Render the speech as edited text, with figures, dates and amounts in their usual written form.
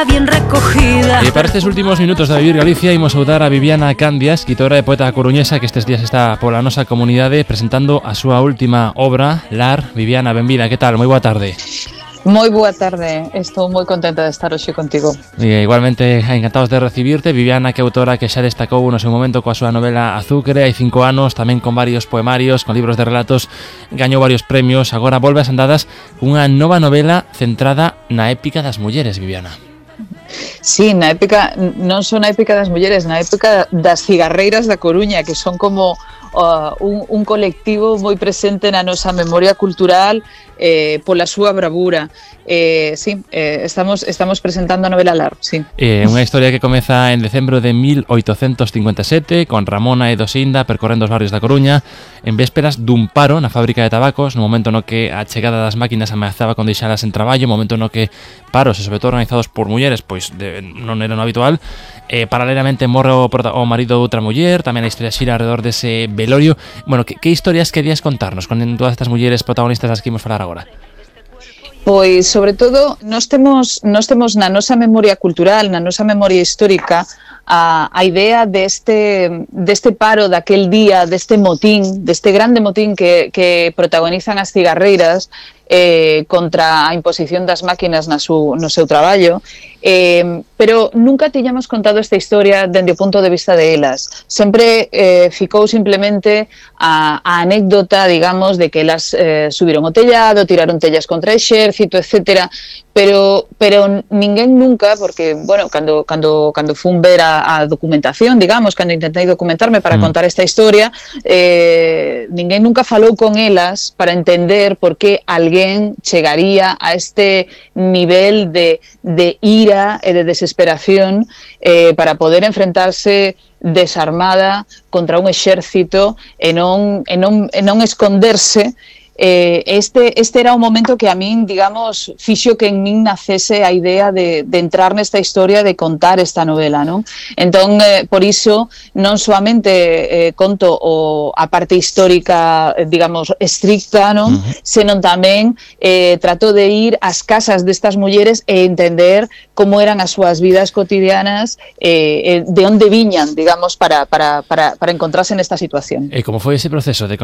bien recogida. Para estes últimos minutos de Vivir Galicia imos saudar a Viviana Candia, escritora e poeta coruñesa que estes días está pola nosa comunidade presentando a súa última obra, Lar. Viviana, benvida, que tal? Moi boa tarde. Moi boa tarde, estou moi contenta de estar hoxe contigo. Igualmente encantados de recibirte. Viviana, que autora que xa destacou no seu momento coa súa novela Azucre hai 5 anos, tamén con varios poemarios, con libros de relatos, gañou varios premios, agora volve ás andadas cunha nova novela centrada na épica das mulleres, Viviana. Sí, na épica, non só na épica das mulleres, na épica das cigarreiras da Coruña, que son como un colectivo moi presente na nosa memoria cultural pola súa bravura. Estamos presentando a novela Lar, sí. Unha historia que comeza en decembro de 1857 con Ramona e Dosinda percorrendo os barrios da Coruña en vésperas dun paro na fábrica de tabacos, no momento no que a chegada das máquinas ameazaba con deixalas en traballo, no momento no que paros e sobre todo organizados por mulleres pois non era no habitual. Paralelamente morre o marido de outra muller, tamén a historia xira alrededor dese velorio. Bueno, que historias querías contarnos con todas estas mulleres protagonistas das que imos falar agora? Pois, sobre todo, nós temos na nosa memoria cultural, na nosa memoria histórica, a idea deste paro daquel día, deste motín, deste grande motín que protagonizan as cigarreiras contra a imposición das máquinas no seu traballo, pero nunca tiñamos contado esta historia dende o punto de vista de elas. Sempre ficou simplemente a anécdota, digamos, de que elas subiron o tellado, tiraron tellas contra o exército, etcétera, pero ninguén nunca, porque, bueno, cando fun ver a documentación, digamos, cando intentei documentarme para contar esta historia, ninguén nunca falou con elas para entender por que alguén chegaría a este nivel de ira e de desesperación para poder enfrentarse desarmada contra un exército e non esconderse. Este era un momento que a min, digamos, fixo que en min nacese a idea de entrar nesta historia, de contar esta novela, non? Entón, por iso, non soamente conto a parte histórica, digamos, estricta, non? Senón tamén trato de ir ás casas destas mulleres e entender como eran as súas vidas cotidianas, de onde viñan, digamos, para encontrarse nesta situación. E como foi ese proceso de